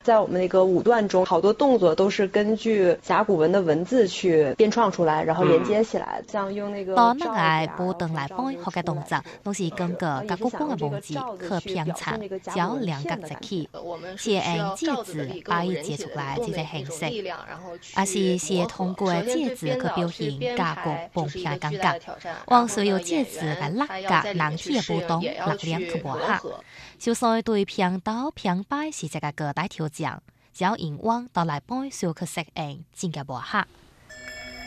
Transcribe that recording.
在我们那个舞段中，好多动作都是根据甲骨文的文字去编创出来，然后连接起来，像用那个。 當能係不等來幫學嘅動作，都是根據甲骨文嘅文字去編輯，將兩個節氣，是按節字把伊寫出來這個形式，而是通過節字去表現甲骨崩平嘅感覺，往所有節字嘅力格難題嘅波動力量去磨合。小賽對平到平擺是一個巨大挑戰，只要引往到來幫手去適應，真嘅磨合。